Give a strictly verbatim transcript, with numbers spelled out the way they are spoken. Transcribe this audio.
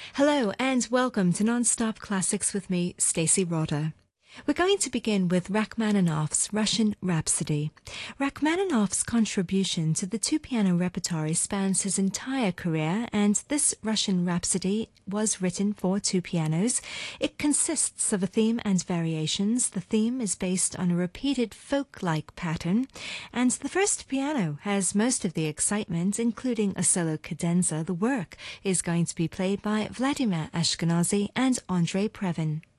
Hello and welcome to Non-Stop Classics with me, Stacey Rotter. We're going to begin with Rachmaninoff's Russian Rhapsody. Rachmaninoff's contribution to the two-piano repertory spans his entire career, and this Russian Rhapsody was written for two pianos. It consists of a theme and variations. The theme is based on a repeated folk-like pattern, and the first piano has most of the excitement, including a solo cadenza. The work is going to be played by Vladimir Ashkenazy and Andrei Previn.